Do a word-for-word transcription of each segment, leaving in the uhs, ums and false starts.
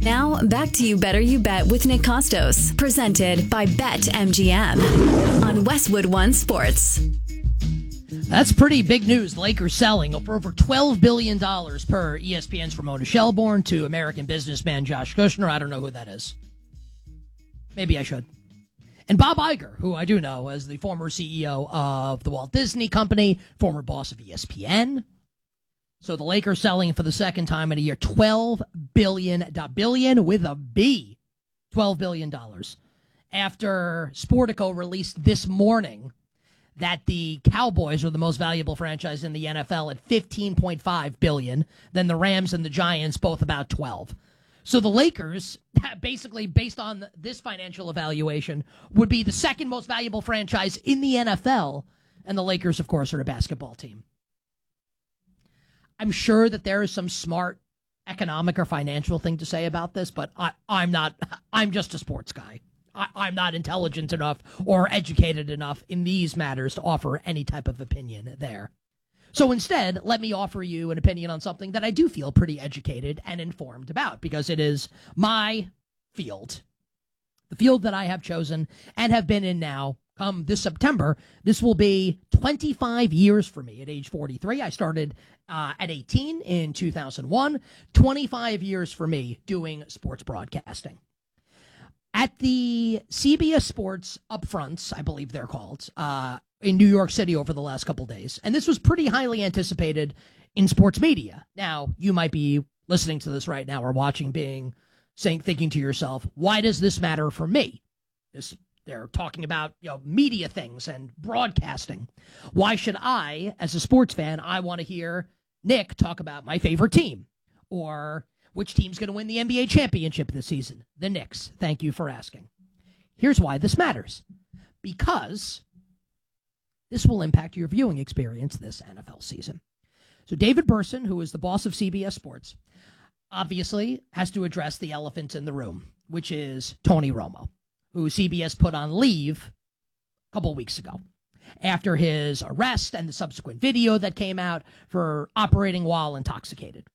Now, back to You Better You Bet with Nick Costos, presented by BetMGM on Westwood One Sports. That's pretty big news. Lakers selling for over twelve billion dollars per E S P N's Ramona Shelburne to American businessman Josh Kushner. I don't know who that is. Maybe I should. And Bob Iger, who I do know as the former C E O of the Walt Disney Company, former boss of E S P N. So the Lakers selling for the second time in a year, twelve billion dollars, billion with a B, twelve billion dollars. After Sportico released this morning that the Cowboys were the most valuable franchise in the N F L at fifteen point five billion dollars, then the Rams and the Giants both about twelve. So the Lakers, basically based on this financial evaluation, would be the second most valuable franchise in the N F L, and the Lakers, of course, are a basketball team. I'm sure that there is some smart economic or financial thing to say about this, but I, I'm not, I'm just a sports guy. I, I'm not intelligent enough or educated enough in these matters to offer any type of opinion there. So instead, let me offer you an opinion on something that I do feel pretty educated and informed about, because it is my field, the field that I have chosen and have been in now. Come this September, this will be twenty-five years for me at age forty-three. I started uh, at eighteen in two thousand one, twenty-five years for me doing sports broadcasting. At the C B S Sports Upfronts, I believe they're called, uh, in New York City over the last couple days. And this was pretty highly anticipated in sports media. Now, you might be listening to this right now or watching being saying, thinking to yourself, why does this matter for me? This They're talking about, you know, media things and broadcasting. Why should I, as a sports fan, I want to hear Nick talk about my favorite team or which team's going to win the N B A championship this season? The Knicks. Thank you for asking. Here's why this matters. Because this will impact your viewing experience this N F L season. So David Berson, who is the boss of C B S Sports, obviously has to address the elephant in the room, which is Tony Romo, who C B S put on leave a couple of weeks ago after his arrest and the subsequent video that came out for operating while intoxicated.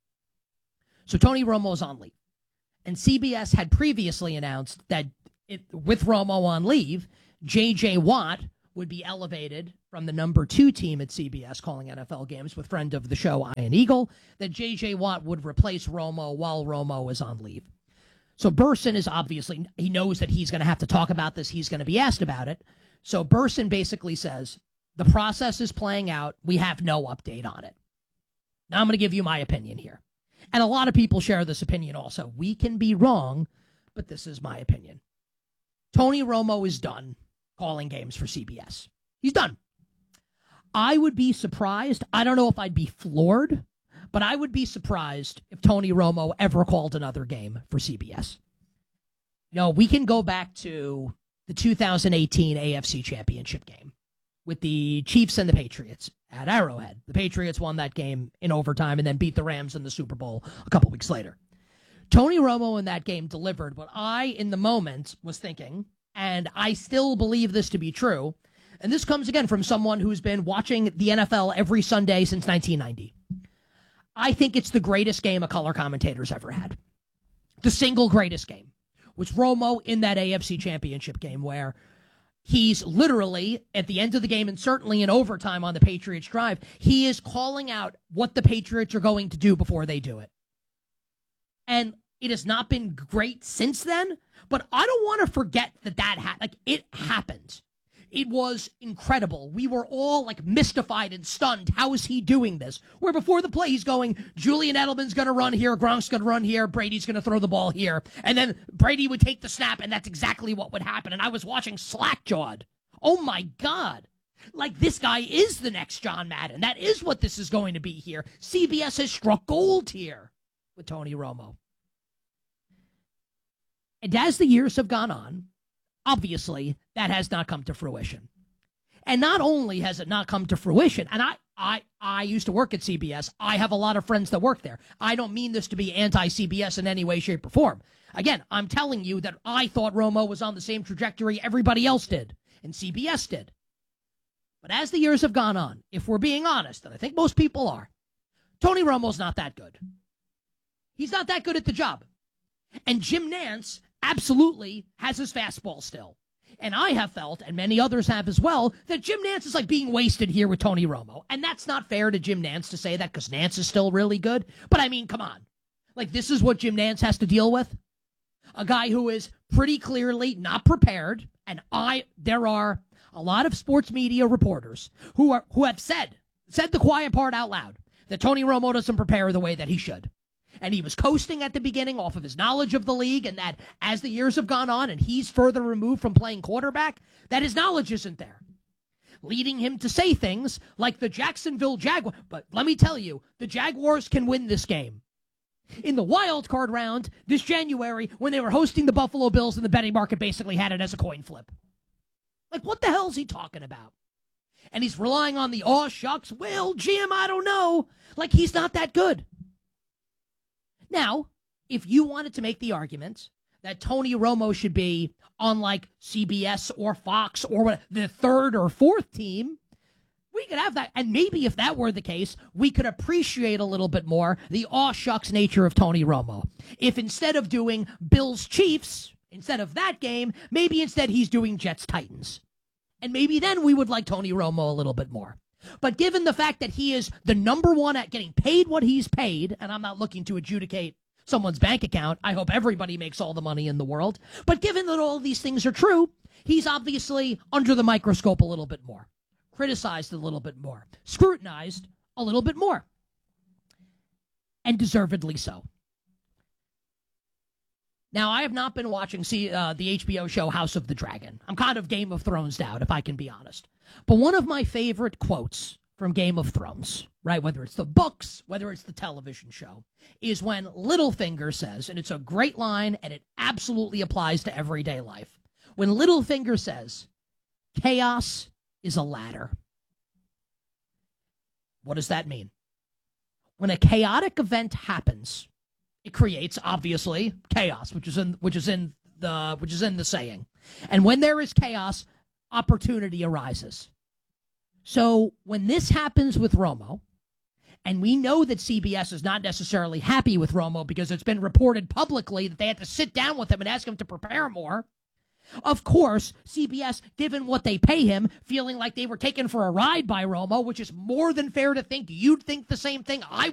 So Tony Romo's on leave. And C B S had previously announced that it, with Romo on leave, J J Watt would be elevated from the number two team at C B S calling N F L games with friend of the show, Ian Eagle, that J J Watt would replace Romo while Romo is on leave. So Berson is obviously, he knows that he's going to have to talk about this. He's going to be asked about it. So Berson basically says, the process is playing out. We have no update on it. Now I'm going to give you my opinion here. And a lot of people share this opinion also. We can be wrong, but this is my opinion. Tony Romo is done calling games for C B S. He's done. I would be surprised. I don't know if I'd be floored, but I would be surprised if Tony Romo ever called another game for C B S. You know, we can go back to the two thousand eighteen A F C Championship game with the Chiefs and the Patriots at Arrowhead. The Patriots won that game in overtime and then beat the Rams in the Super Bowl a couple weeks later. Tony Romo in that game delivered what I, in the moment, was thinking, and I still believe this to be true, and this comes again from someone who's been watching the N F L every Sunday since nineteen ninety. I think it's the greatest game a color commentator's ever had. The single greatest game was Romo in that A F C Championship game where he's literally, at the end of the game and certainly in overtime on the Patriots drive, he is calling out what the Patriots are going to do before they do it. And it has not been great since then, but I don't want to forget that that ha- like it happened. It was incredible. We were all like mystified and stunned. How is he doing this? Where before the play, he's going, Julian Edelman's going to run here, Gronk's going to run here, Brady's going to throw the ball here. And then Brady would take the snap, and that's exactly what would happen. And I was watching slack-jawed. Oh, my God. Like, this guy is the next John Madden. That is what this is going to be here. C B S has struck gold here with Tony Romo. And as the years have gone on, obviously, that has not come to fruition. And not only has it not come to fruition, and I, I, I used to work at C B S. I have a lot of friends that work there. I don't mean this to be anti-C B S in any way, shape, or form. Again, I'm telling you that I thought Romo was on the same trajectory everybody else did, and C B S did. But as the years have gone on, if we're being honest, and I think most people are, Tony Romo's not that good. He's not that good at the job. And Jim Nantz absolutely has his fastball still. And I have felt, and many others have as well, that Jim Nantz is like being wasted here with Tony Romo. And that's not fair to Jim Nantz to say that because Nantz is still really good. But I mean, come on. Like, this is what Jim Nantz has to deal with? A guy who is pretty clearly not prepared. And I, there are a lot of sports media reporters who are who have said, said the quiet part out loud, that Tony Romo doesn't prepare the way that he should. And he was coasting at the beginning off of his knowledge of the league, and that as the years have gone on and he's further removed from playing quarterback, that his knowledge isn't there. Leading him to say things like the Jacksonville Jaguars. But let me tell you, the Jaguars can win this game. In the wild card round this January, when they were hosting the Buffalo Bills and the betting market basically had it as a coin flip. Like, what the hell is he talking about? And he's relying on the, oh, shucks, well, Jim, I don't know. Like, he's not that good. Now, if you wanted to make the argument that Tony Romo should be on, like, C B S or Fox or what, the third or fourth team, we could have that. And maybe if that were the case, we could appreciate a little bit more the aw shucks nature of Tony Romo. If instead of doing Bills Chiefs, instead of that game, maybe instead he's doing Jets Titans. And maybe then we would like Tony Romo a little bit more. But given the fact that he is the number one at getting paid what he's paid, and I'm not looking to adjudicate someone's bank account, I hope everybody makes all the money in the world. But given that all these things are true, he's obviously under the microscope a little bit more. Criticized a little bit more, scrutinized a little bit more, and deservedly so. Now, I have not been watching see, uh, the H B O show House of the Dragon. I'm kind of Game of Thrones out, if I can be honest. But one of my favorite quotes from Game of Thrones, right, whether it's the books, whether it's the television show, is when Littlefinger says, and it's a great line, and it absolutely applies to everyday life. When Littlefinger says, chaos is a ladder. What does that mean? When a chaotic event happens, it creates, obviously, chaos, which is in which is in the which is in the saying. And when there is chaos, opportunity arises. So when this happens with Romo, and we know that C B S is not necessarily happy with Romo because it's been reported publicly that they had to sit down with him and ask him to prepare more. Of course, C B S, given what they pay him, feeling like they were taken for a ride by Romo, which is more than fair to think you'd think the same thing I